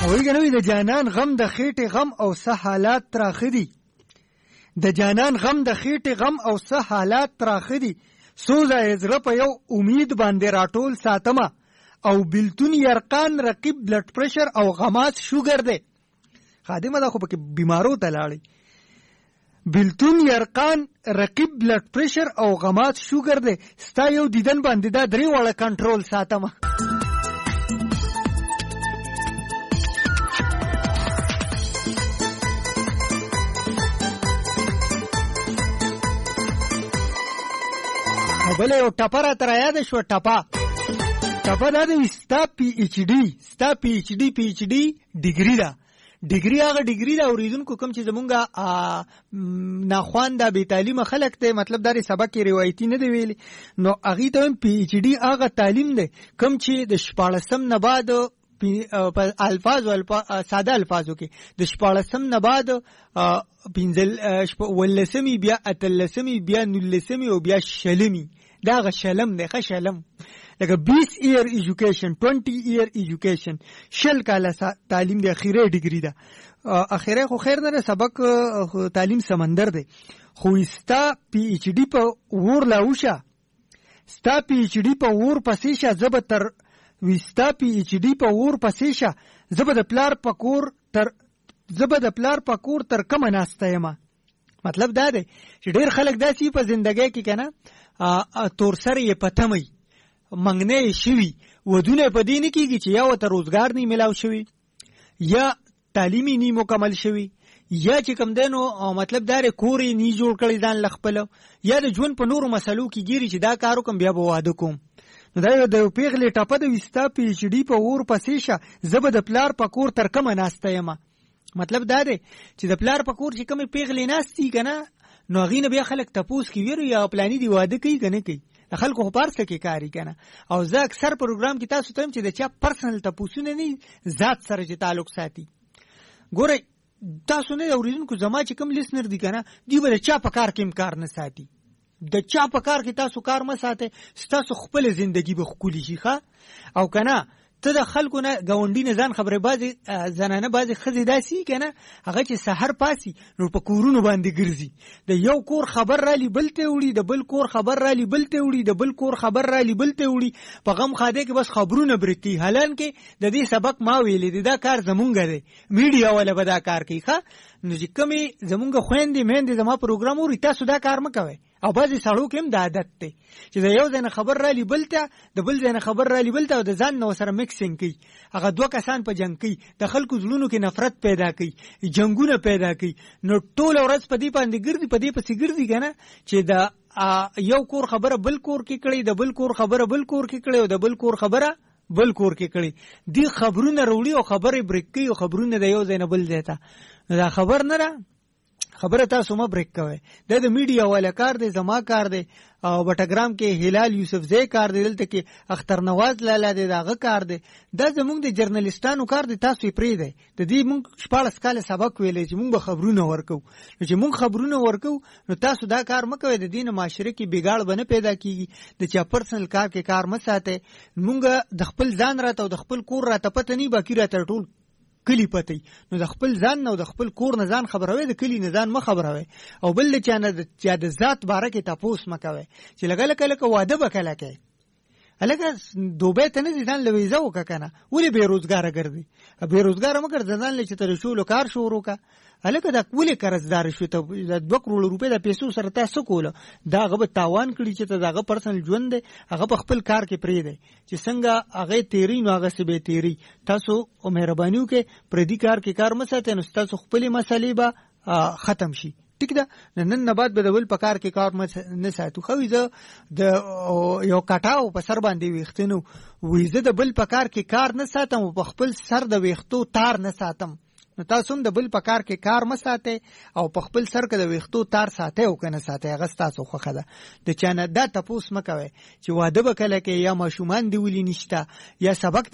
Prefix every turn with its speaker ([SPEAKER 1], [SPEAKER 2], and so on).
[SPEAKER 1] ویګنوي د جانان غم د خېټې غم او څه حالات تراخه دي د جانان غم د خېټې غم او څه حالات تراخه دي سوزه زړه په یو امید باندې راټول ساتمه او بلتون یرقان رقیب بلډ پرشر او غماس شوګر دی خادمه دا خو پکې بیمارو ته لاړی بلتون یرقان رقیب بلډ پرشر او غماس شوګر دی ستا یو دیدن باندې دا درې وړه کنټرول ساتمه بله یو ټپه راته رایاده شوه ټپه دا د ستا پی ایچ ډي ډیګري ده ډیګري هغه ډیګري ده اوریدونکو کوم چې زمونږ ناخوانده بې تعلیمه خلک دی مطلب دا سبق روایتي نه دی ویلي نو هغې ته هم پی ایچ ډي هغه تعلیم دی کوم چې د 14 نه بعد په الفاظو ساده الفاظو کې د 14 نه بعد 15 بیا 18 بیا 19 او بیا شلمی دا غ شلم دی ښه شلم لکه 20 year education 20 year education شل کاله تعلیم دی اخیره ډیګري ده اخیره خو خیر نه سبق تعلیم سمندر دی خو ستا پی ایچ ډي په ور لاوشه ستا پی ایچ ډي په ور پسې شه زبتر وستا پی ایچ ډي په ور پسې شه زبر د پلار پکور تر کومه ناسته یم مطلب دا دی چې ډیر خلک داسې په زندګۍ کې کنه تور سره یې پتمي منګنه شوی ودونه په دین کېږي چې یا ته روزګار نه ملاو شوی یا تعلیمي نه مکمل شوی یا چې کم دینو مطلب دا کوري نه جوړ کړی ځان لخپل یا د ژوند په نورو مسلو کې ګيري چې دا کارو کوم بیا به واده کوم نو دا د پیغلې ټاپه د وستا پی ایچ ډي په ور پسې شه زبر د پلار په کور تر کومه ناسته یم مطلب دا دی چې د پلار په کور چې کومې پیغلې ناستي کنه نو هغې نه بیا خلک تپوس کوي ویرو یا پلاني دی واده کوي که نه کوي د خلکو خو پارسه کې کاري کنه او زه اکثر پروګرام کې تاسو ته هم چې د چا پرسنل تپوسونه نه ذات سره چې تعلق ساتي ګورئ تاسو نه اورېدونکو زما چې کوم لیسنر دي کنه دوی به د چا په کار کې کار نه ساتي د چا په کار کې تاسو کار مه ساتئ ستاسو خپل زندگی به ښکلي شي ښه او کنه ته د خلکو نه ګاونډي نه ځان خبرې بعضې زنانه بعضې ښځې داسې که نه هغه چې سحر پاسي نو په کورونو باندې ګرځي د یو کور خبر رالی بل ته وړي د بل کور خبر رالی بل ته وړي د بل کور خبر رالی بل ته وړي په غم خاده کې بس خبرونه برک کوي حالان کې د دې سبق ما ویلې دی دا کار زمونږ دی میډیا والا به دا کار کوي ښه نو چې کومې زمونږ خویندې میندې زما پروګرام اوري تاسو دا کار مه کوئ او بعضې سړو کې هم دا عادت دی چې د یو ځای نه خبر رالی بل ته د بل ځای نه خبر رالی بل ته او د ځان نه ورسره مکسینګ کوي هغه دوه کسان په جنګ کوي د خلکو زړونو کې نفرت پیدا کوي جنګونه پیدا کوي نو ټوله ورځ په دې باندې ګرځي په دې پسې ګرځي که نه چې د یو کور خبره بل کور کې کړي د بل کور خبره بل کور کې کړي او د بل کور خبره بل کور کې کړي دی خبرونه راوړي او خبرې بریک کوي او خبرونه د یو ځای نه بل ځای ته دا خبر نه ده خبره تاسو ما بریک کوئ دا د میډیا والا کار دی زما کار دی او بټګرام کې هلال یوسفزی کار دی دلته کې اختر نواز لالا دی داغه کار دی دا زمونږ د جرنالستانو کار دی تاسو یې پرېږدئ د دې مونږ 14 کاله سبق ویلی چې مونږ به خبرونه ورکو نو چې مونږ خبرونه ورکو نو تاسو دا کار مه کوئ د دې نه معاشره کې بګاړ به نه پیدا کېږي د چا پرسنل کار کې کار مه ساتئ مونږ د خپل ځان راته او د خپل کور راته پته نه باقي راته ټول کلی پتی نو د خپل ځان نه او د خپل کور نه ځان خبروي د کلی نه ځان مه خبروي او بل چا نه د ذات باره کې تپوس مه کوئ چې لږه لږه واده به کله کوئ هلکه دوبۍ ته نه ځي ځان له ویزه وکړه که نه ولې بېروزګاره ګرځي بېروزګاره مه ګرځه ځان له چې ته رشولو کار شروع کړه هلکه دا ولې قرضدار شوې ته د 2 کروړ روپۍ د پیسو سره تا څه کوله دا هغه به تاوان کړي چې ته د هغه پرسنل ژوند دی هغه په خپل کار کې پرېږدی چې څنګه هغې تېري نو هغسې به تېري تاسو مهرباني وکړئ پردي کار کې کار مه ساتئ نو ستاسو خپلې مسلې به ختم شي ټیک ده نن نه بعد به د بل په کار کې کار نه ساتو خو زه د یو کټاو په سر باندې ویښته نو زه د بل په کار کې کار نه ساتم او په خپل سر د ویښتو تار نه ساتم نو تاسو هم د بل په کار کې کار مه ساتئ او په خپل سر کې د ویښتو تار ساتئ او که نه ساتئ هغه ستاسو خوښه ده د چا نه دا تپوس مه کوئ چې واده به کله کې یا ماشومان دې ولې نشته یا سبق